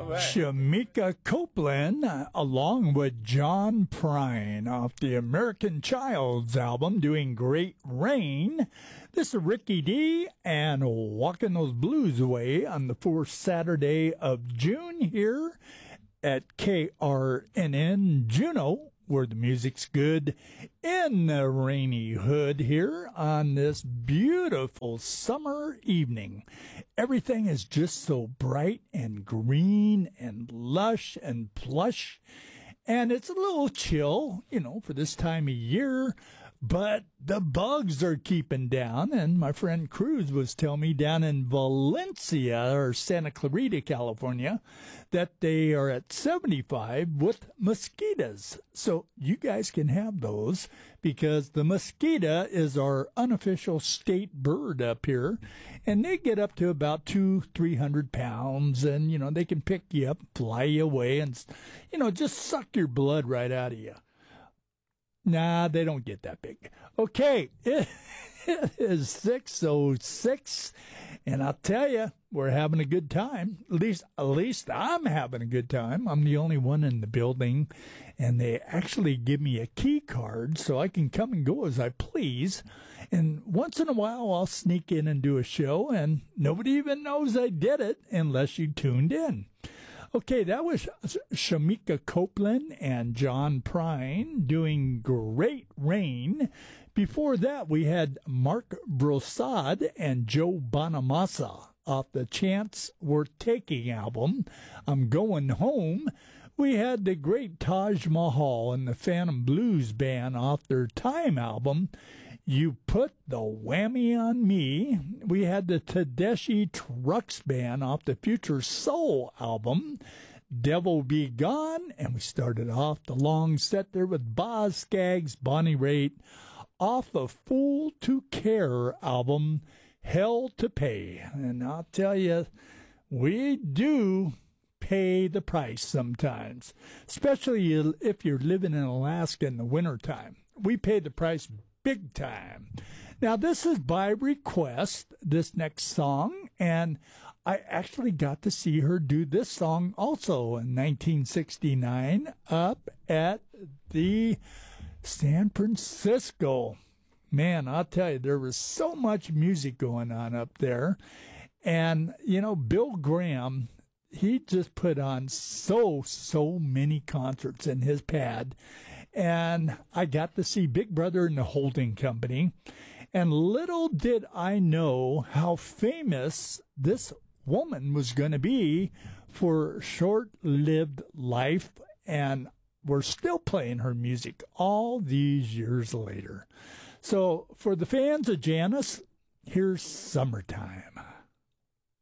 Shamika Copeland, along with John Prine, off the American Childs album, doing Great Rain. This is Ricky D and Walking Those Blues Away on the fourth Saturday of June here at KRNN Juneau, where the music's good in the rainy hood here on this beautiful summer evening. Everything is just so bright and green and lush and plush. And it's a little chill, for this time of year, but the bugs are keeping down. And my friend Cruz was telling me down in Valencia or Santa Clarita, California, that they are at 75 with mosquitoes. So you guys can have those because the mosquito is our unofficial state bird up here. And they get up to about 200-300 pounds. And, they can pick you up, fly you away, and, just suck your blood right out of you. Nah, they don't get that big. Okay, it is 6:06, and I'll tell you, we're having a good time. At least I'm having a good time. I'm the only one in the building, and they actually give me a key card so I can come and go as I please. And once in a while, I'll sneak in and do a show, and nobody even knows I did it unless you tuned in. Okay, that was Shamika Copeland and John Prine doing Great Rain. Before that, we had Mark Broussard and Joe Bonamassa off the Chance We're Taking album, I'm Going Home. We had the great Taj Mahal and the Phantom Blues Band off their Time album, You Put the Whammy on Me. We had the Tedeschi Trucks Band off the Future Soul album, Devil Be Gone. And we started off the long set there with Boz Scaggs, Bonnie Raitt, off the Fool to Care album, Hell to Pay. And I'll tell you, we do pay the price sometimes, especially if you're living in Alaska in the wintertime. We pay the price big time. Now, this is by request, this next song, and I actually got to see her do this song also in 1969 up at the San Francisco. Man, I'll tell you, there was so much music going on up there. And, Bill Graham, he just put on so many concerts in his pad. And I got to see Big Brother and the Holding Company. And little did I know how famous this woman was going to be for short-lived life. And we're still playing her music all these years later. So for the fans of Janis, here's Summertime.